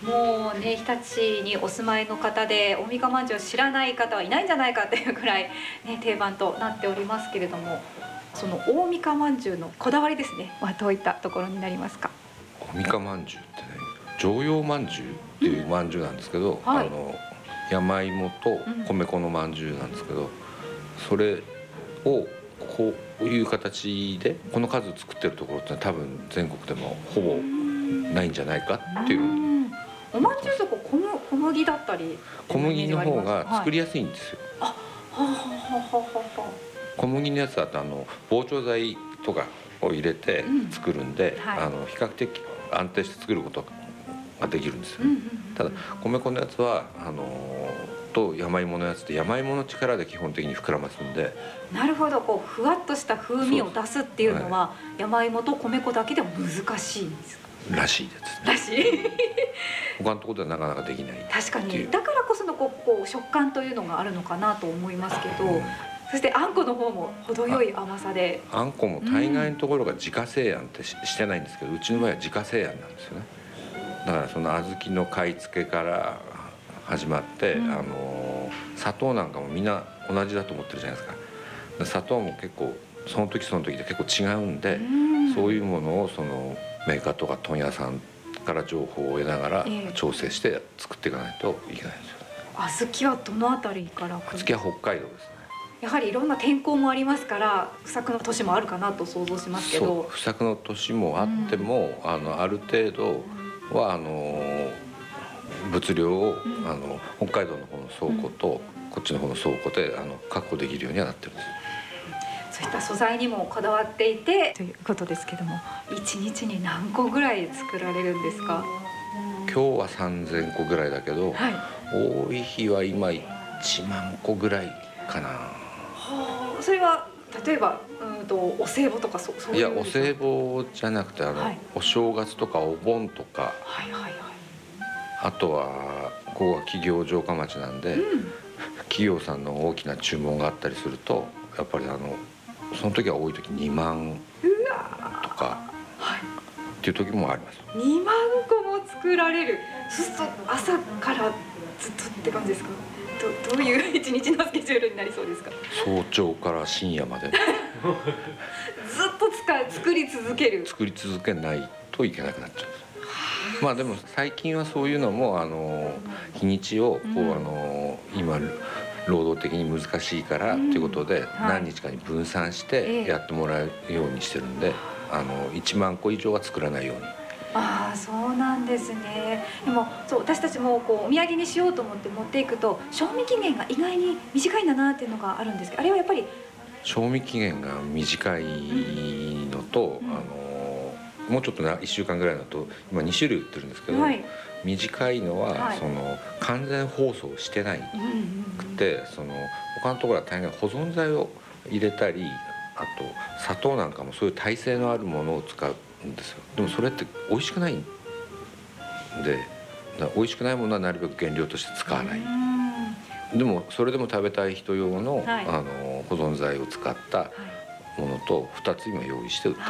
もうね、日立にお住まいの方で大三川まんじゅうを知らない方はいないんじゃないかっていうくらい、ね、定番となっておりますけれども、その大三川まんじゅうのこだわりですねはどういったところになりますか？ 大三川まんじゅうってね、常陽まんじゅうっていうまんじゅうなんですけど、 はい、 山芋と米粉のまんじゅうなんですけど、それをこういう形でこの数作ってるところって多分全国でもほぼないんじゃないかっていう。 おまんじゅうと小麦だったり、 小麦の方が作りやすいんですよ。 はい、あ、はははは。 小麦のやつだと膨張剤とかを入れて作るんで、 はい、 比較的安定して作ることができるんですよね。ただ米粉のやつはと山芋のやつって山芋の力で基本的に膨らますんで。 なるほど、こうふわっとした風味を出すっていうのは、はい、山芋と米粉だけでも難しいんですからしいですね。 らしい他のところではなかなかできない。 確かに、だからこそのこう食感というのがあるのかなと思いますけど、そしてあんこの方も程よい甘さで、 あんこも大概のところが自家製あんってしてないんですけど、うちの場合は自家製あんなんですよね。だからその小豆の買い付けから始まって、砂糖なんかもみんな同じだと思ってるじゃないですか。砂糖も結構その時その時で結構違うんで、そういうものをそのメーカーとか問屋さんから情報を得ながら調整して作っていかないといけないんですよ。 小豆はどのあたりから来る？ 小豆は北海道ですね。 やはりいろんな天候もありますから不作の年もあるかなと想像しますけど。 不作の年もあっても、ある程度は物量を、北海道の方の倉庫と、こっちの方の倉庫で確保できるようにはなってるんです。 そういった素材にもこだわっていてということですけども、1日に何個ぐらい作られるんですか？ 今日は3000個ぐらいだけど、はい、多い日は今1万個ぐらいかな。 はあ、それは例えばお歳暮とかそういう。 いや、お歳暮じゃなくてはい、お正月とかお盆とか、 はいはいはい、 あとはここは企業城下町なんで、企業さんの大きな注文があったりすると、やっぱりその時は多い時2万とかっていう時もあります。 2万個も作られる。そうすると朝からずっとって感じですか？どういう一日のスケジュールになりそうですか？ 早朝から深夜までずっと作り続けないといけなくなっちゃう。まあでも最近はそういうのも日にちをこう今労働的に難しいからということで何日かに分散してやってもらうようにしてるんで、1万個以上は作らないように。 ああ、そうなんですね。でもそう、私たちもこうお土産にしようと思って持っていくと賞味期限が意外に短いんだなっていうのがあるんですけど、あれはやっぱり賞味期限が短いのと、もうちょっと1週間ぐらいだと今2種類売ってるんですけど、はい、短いのは、はい、その完全包装してないくて、その他のところは大概保存剤を入れたり、あと砂糖なんかもそういう耐性のあるものを使うんですよ。でもそれって美味しくないんで、美味しくないものはなるべく原料として使わない。でもそれでも食べたい人用の、はい、保存剤を使ったものと2つ今用意して売ってるんです。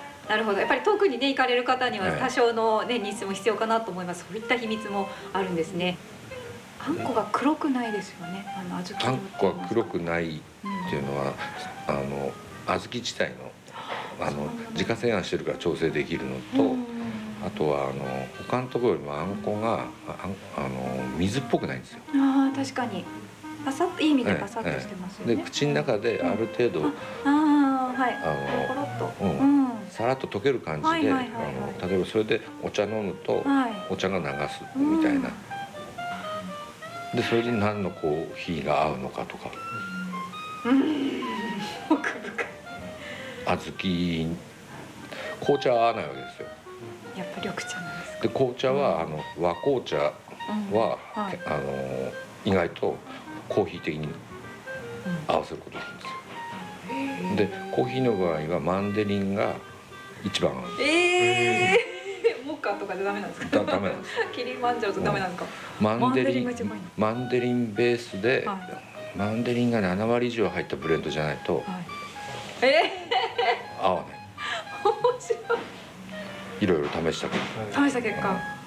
なるほど。やっぱり遠くにね行かれる方には多少のね日数も必要かなと思います。そういった秘密もあるんですね。あんこが黒くないですよね。小豆あんこは黒くないっていうのは、小豆自体の自家製あんしてるから調整できるのと、あとは他のところよりもあんこが水っぽくないんですよ。 ああ、確かにパサッといい意味でパサッとしてますよね。 で口の中である程度さらっと溶ける感じで、例えばそれでお茶飲むとお茶が流すみたいな。でそれで何のコーヒーが合うのかとか。 奥深い。 小豆紅茶は合わないわけですよ。 やっぱ緑茶なんですか？ で紅茶は和紅茶は、意外とコーヒー的に合わせることができるんですよ。でコーヒーの場合はマンデリンが一番合うんです。 モカとかでダメなんですか？ ダメなんです。 キリンマンジャロとダメなんですか？ マンデリンベースで、マンデリンが7割以上入ったブレンドじゃないと合わない。 面白い。 いろいろ試した結果。